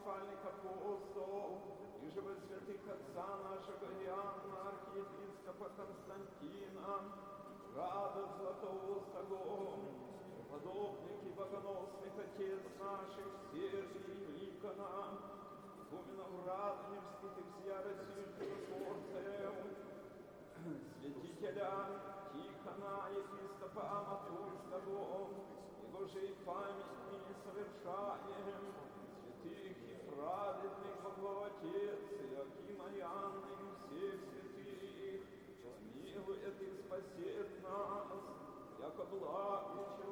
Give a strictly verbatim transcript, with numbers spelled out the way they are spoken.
патрифальных апостолов, и же во святых отца нашего Иоанна, архиепископа Константина, рада Златоустого, подобных и богоносных отец наших Сергий и Никона, игуменов Радонежских и всея Российского Творцев, святителя Тихона, епископа Аматульского, его же и памятными совершаем, святых и праведных Богоотец, Иоакима и Анны, и всех святых, помилует и спасет нас, яко благий человек.